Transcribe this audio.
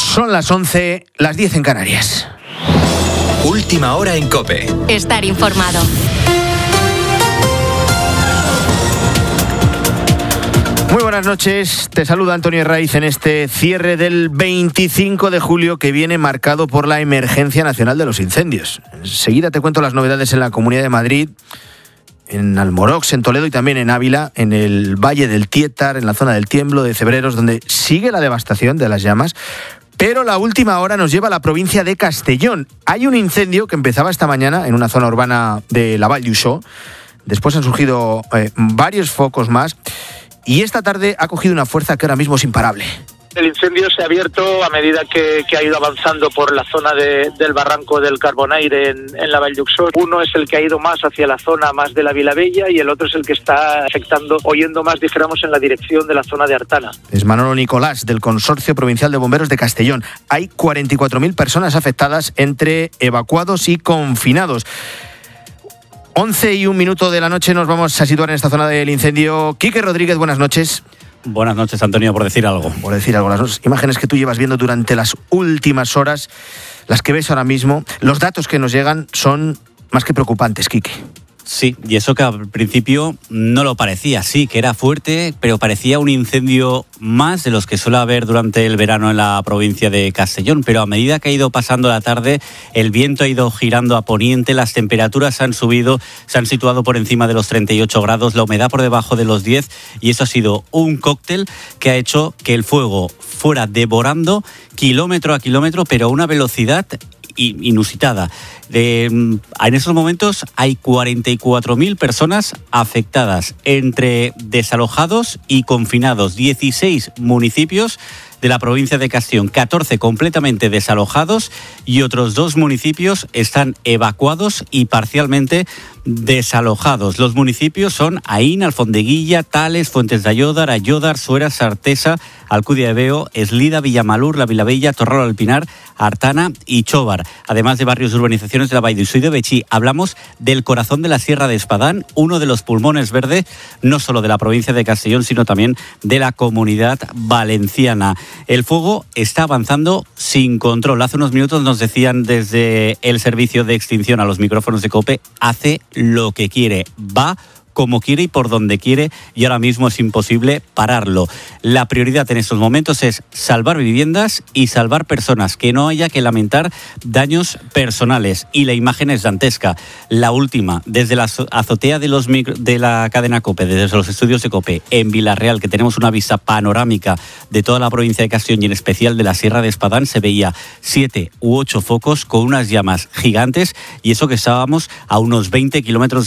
Son las 11, las 10 en Canarias. Última hora en COPE. Estar informado. Muy buenas noches, te saluda Antonio Herraiz en este cierre del 25 de julio que viene marcado por la emergencia nacional de los incendios. Enseguida te cuento las novedades en la Comunidad de Madrid, en Almorox, en Toledo y también en Ávila, en el Valle del Tietar, en la zona del Tiemblo, de Cebreros, donde sigue la devastación de las llamas. Pero la última hora nos lleva a la provincia de Castellón. Hay un incendio que empezaba esta mañana en una zona urbana de la Vall d'Uixó. Después han surgido varios focos más. Y esta tarde ha cogido una fuerza que ahora mismo es imparable. El incendio se ha abierto a medida que ha ido avanzando por la zona del barranco del Carbonaire en la Vall d'Uixó. Uno es el que ha ido más hacia la zona más de la Vilavella y el otro es el que está afectando o yendo más, dijéramos, en la dirección de la zona de Artana. Es Manolo Nicolás, del Consorcio Provincial de Bomberos de Castellón. Hay 44.000 personas afectadas entre evacuados y confinados. 11:01 de la noche nos vamos a situar en esta zona del incendio. Quique Rodríguez, buenas noches. Buenas noches, Antonio, por decir algo. Por decir algo, las imágenes que tú llevas viendo durante las últimas horas, las que ves ahora mismo, los datos que nos llegan son más que preocupantes, Quique. Sí, y eso que al principio no lo parecía, sí, que era fuerte, pero parecía un incendio más de los que suele haber durante el verano en la provincia de Castellón. Pero a medida que ha ido pasando la tarde, el viento ha ido girando a poniente, las temperaturas han subido, se han situado por encima de los 38 grados, la humedad por debajo de los 10, y eso ha sido un cóctel que ha hecho que el fuego fuera devorando kilómetro a kilómetro, pero a una velocidad inusitada. En esos momentos hay 44.000 personas afectadas, entre desalojados y confinados. 16 municipios de la provincia de Castellón, 14 completamente desalojados y otros 2 municipios están evacuados y parcialmente desalojados. Los municipios son Aín, Alfondeguilla, Tales, Fuentes de Ayódar, Sueras, Artesa, Alcudia de Veo, Eslida, Villamalur, La Vilavella, Torral Alpinar, Artana y Chóvar. Además de barrios de urbanizaciones de la Vall d'Uixó y de Betxí, hablamos del corazón de la Sierra de Espadán, uno de los pulmones verdes, no solo de la provincia de Castellón, sino también de la Comunidad Valenciana. El fuego está avanzando sin control. Hace unos minutos nos decían desde el servicio de extinción a los micrófonos de COPE, hace lo que quiere, va como quiere y por donde quiere, y ahora mismo es imposible pararlo. La prioridad en estos momentos es salvar viviendas y salvar personas, que no haya que lamentar daños personales. Y la imagen es dantesca. La última, desde la azotea de la cadena COPE, desde los estudios de COPE, en Villarreal, que tenemos una vista panorámica de toda la provincia de Castellón y en especial de la Sierra de Espadán, se veía 7 u 8 focos con unas llamas gigantes, y eso que estábamos a unos 20 kilómetros